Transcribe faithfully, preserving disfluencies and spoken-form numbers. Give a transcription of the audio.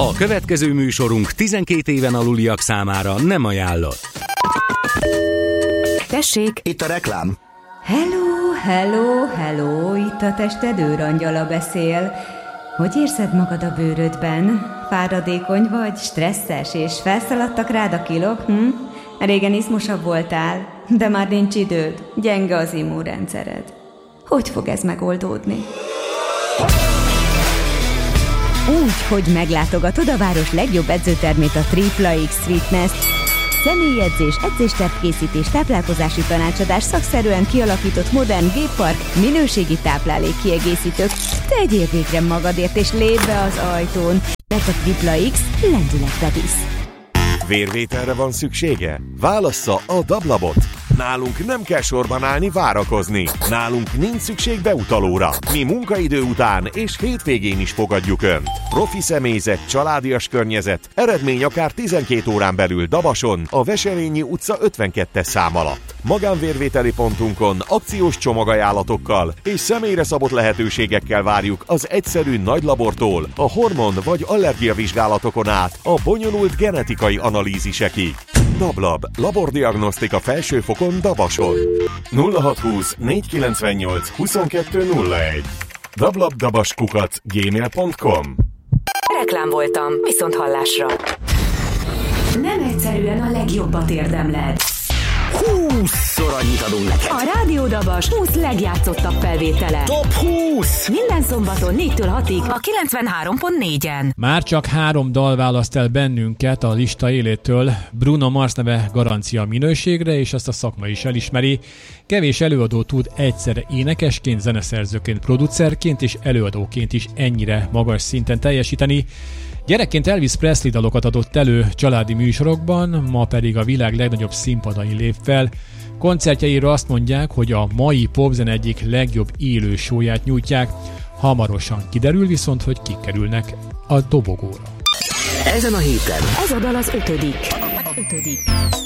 A következő műsorunk tizenkét éven aluliak számára nem ajánlott. Tessék! Itt a reklám. Hello, hello, hello, itt a tested őrangyala beszél. Hogy érzed magad a bőrödben? Fáradékony vagy, stresszes, és felszaladtak rád a kilók? Hm? Régen izmosabb voltál, de már nincs időd, gyenge az immunrendszered. Hogy fog ez megoldódni? Úgy, hogy meglátogatod a város legjobb edzőtermét, a Tripla X Fitness-t. Személyedzés, edzéstervkészítés, táplálkozási tanácsadás, szakszerűen kialakított modern géppark, minőségi táplálékkiegészítők. Tegyél végre magadért és lépj be az ajtón, mert a Tripla X lendületbe visz. Vérvételre van szüksége? Válassza a Dablabot! Nálunk nem kell sorban állni, várakozni. Nálunk nincs szükség beutalóra. Mi munkaidő után és hétvégén is fogadjuk Önt. Profi személyzet, családias környezet, eredmény akár tizenkét órán belül Dabason, a Veselényi utca ötvenkettes szám alatt. Magánvérvételi pontunkon akciós csomagajánlatokkal és személyre szabott lehetőségekkel várjuk az egyszerű nagylabortól a hormon vagy allergiavizsgálatokon át a bonyolult genetikai analízisekig. Dablab, labordiagnosztika felsőfokon Dabason. nulla hat húsz négy kilencvennyolc huszonkettő nulla egy dablabdabaskukac gmail pont com. Reklám voltam, viszont hallásra. Nem egyszerűen a legjobbat érdemled. húszszor annyit adunk neked. A Rádió Dabas húsz legjátszottabb felvétele. Top húsz! Minden szombaton négytől hatig a kilencvenhárom pont négyen. Már csak három dal választ el bennünket a lista élétől. Bruno Mars neve garancia minőségre, és azt a szakma is elismeri. Kevés előadó tud egyszerre énekesként, zeneszerzőként, producerként és előadóként is ennyire magas szinten teljesíteni. Gyerekként Elvis Presley dalokat adott elő családi műsorokban, ma pedig a világ legnagyobb színpadain lép fel. Koncertjeiről azt mondják, hogy a mai popzene egyik legjobb élő showyát nyújtják. Hamarosan kiderül viszont, hogy kik kerülnek a dobogóra. Ezen a héten Ez a dal az ötödik. ötödik.